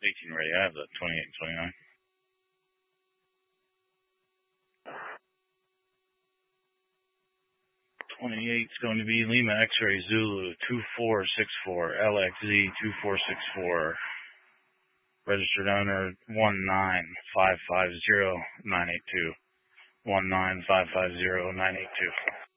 18 ready. I have the 28 and 29. 28 is going to be Lima X-Ray Zulu 2464 LXZ 2464. Registered owner 19550 982. 19550 982.